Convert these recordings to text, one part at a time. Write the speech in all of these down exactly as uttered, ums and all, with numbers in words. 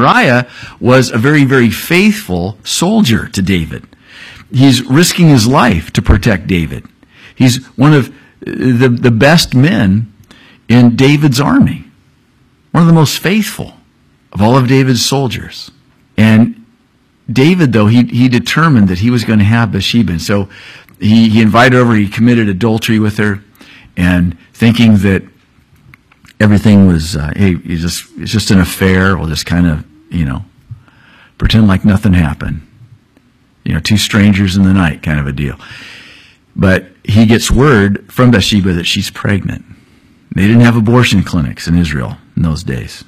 Uriah was a very, very faithful soldier to David. He's risking his life to protect David. He's one of the, the best men in David's army. One of the most faithful of all of David's soldiers. And David, though, he, he determined that he was going to have Bathsheba. And so he, he invited her over, he committed adultery with her, and thinking that everything was, uh, hey, it's just, it's just an affair. We'll just kind of, you know, pretend like nothing happened. You know, two strangers in the night kind of a deal. But he gets word from Bathsheba that she's pregnant. They didn't have abortion clinics in Israel in those days.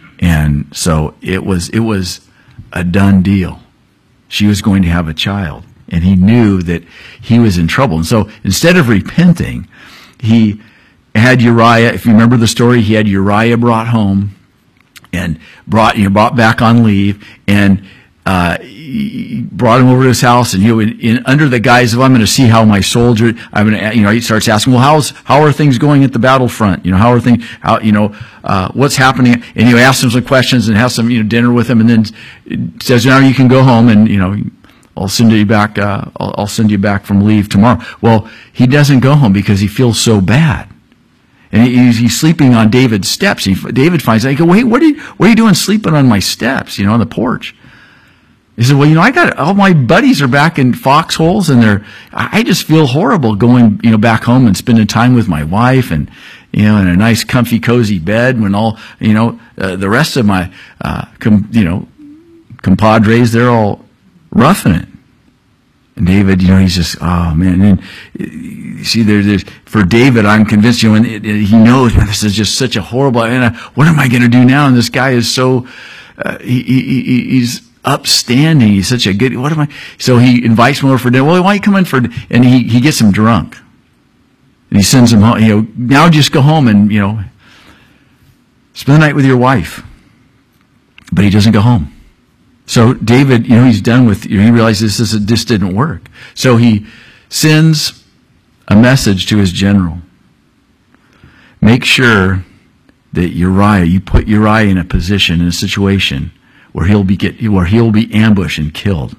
And so it was, it was a done deal. She was going to have a child. And he knew that he was in trouble. And so instead of repenting, he had Uriah, if you remember the story, he had Uriah brought home and brought, you know, brought back on leave, and uh, he brought him over to his house, and you know, in, in, under the guise of, I'm going to see how my soldier, I'm going to, you know, he starts asking, well, how's, how are things going at the battlefront? You know, how are things, how, you know, uh, what's happening? And you know, asks him some questions and has some, you know, dinner with him, and then says, now you can go home, and, you know, I'll send you back, uh, I'll, I'll send you back from leave tomorrow. Well, he doesn't go home because he feels so bad. And he's, he's sleeping on David's steps. He, David finds out, he goes, wait, what are you, what are you doing sleeping on my steps, you know, on the porch? He said, well, you know, I got, all my buddies are back in foxholes, and they're, I just feel horrible going, you know, back home and spending time with my wife, and, you know, in a nice, comfy, cozy bed when all, you know, uh, the rest of my, uh, com, you know, compadres, they're all roughing it. And David, you know, he's just, oh man. And you see, there, there's, for David, I'm convinced, you know, and it, it, he knows, man, this is just such a horrible, and I, what am I going to do now? And this guy is so, uh, he, he, he's upstanding. He's such a good, what am I? So he invites him over for dinner. Well, why don't you come in for, and he, he gets him drunk. And he sends him home, you know, now just go home and, you know, spend the night with your wife. But he doesn't go home. So David, you know, he's done with, you know, he realizes this, this didn't work. So he sends a message to his general. Make sure that Uriah, you put Uriah in a position, in a situation where he'll be get, where he'll be ambushed and killed.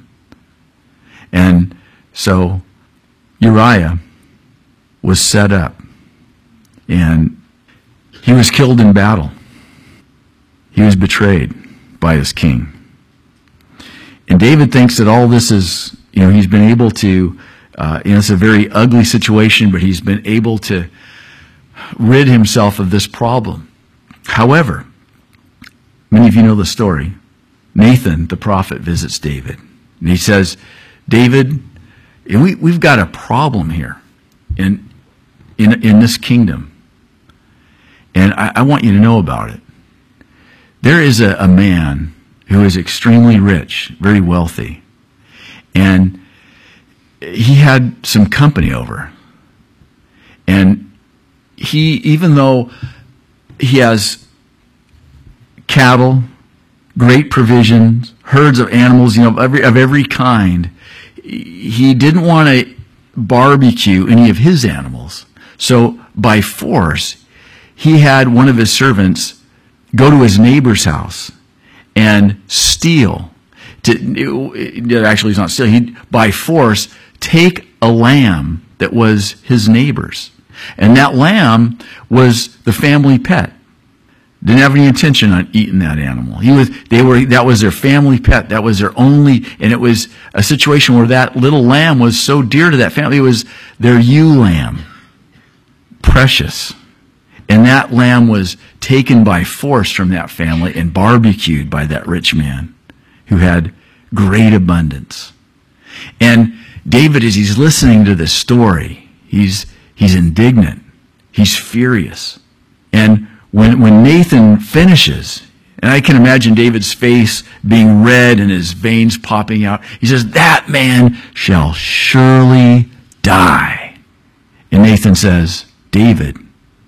And so Uriah was set up, and he was killed in battle. He was betrayed by his king. And David thinks that all this is, you know, he's been able to, uh, you know, it's a very ugly situation, but he's been able to rid himself of this problem. However, many of you know the story. Nathan, the prophet, visits David. And he says, David, we, we've got a problem here in, in, in this kingdom. And I, I want you to know about it. There is a, a man who is extremely rich, very wealthy. And he had some company over. And he, even though he has cattle, great provisions, herds of animals, you know, of every, of every kind, he didn't want to barbecue any of his animals. So by force, he had one of his servants go to his neighbor's house and steal. To, it, actually, he's not stealing. He'd, by force, take a lamb that was his neighbor's. And that lamb was the family pet. Didn't have any intention on eating that animal. He was, they were, that was their family pet. That was their only, and it was a situation where that little lamb was so dear to that family. It was their ewe lamb. Precious. And that lamb was taken by force from that family and barbecued by that rich man who had great abundance. And David, as he's listening to this story, he's, he's indignant. He's furious. And when, when Nathan finishes, and I can imagine David's face being red and his veins popping out, he says, that man shall surely die. And Nathan says, David,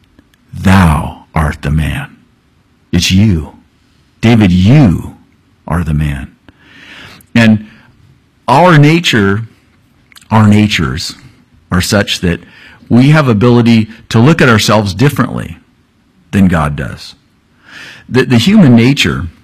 thou art the man. It's you. David, you are the man. And our nature, our natures are such that we have ability to look at ourselves differently than God does. The, the human nature